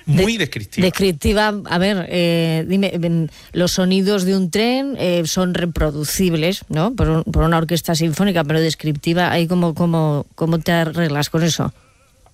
Muy descriptiva. Descriptiva, a ver, dime, los sonidos de un tren son reproducibles, ¿no? Por una orquesta sinfónica, pero descriptiva, ¿ahí cómo te arreglas con eso?